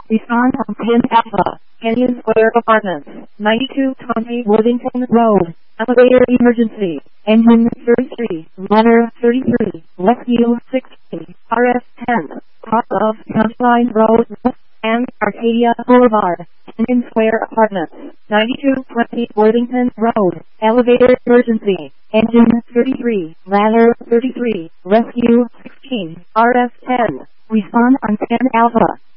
Respond on 10 Alpha, Canyon Square Apartments, 9220 Worthington Road, elevator emergency, engine 33, ladder 33, rescue 16, RS10, cross of County Line Road, and Arcadia Boulevard, Canyon Square Apartments, 9220 Worthington Road, elevator emergency, engine 33, ladder 33, rescue 16, RS10, respond on 10 Alpha.